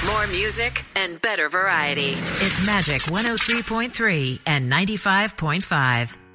More music and better variety. It's Magic 103.3 and 95.5.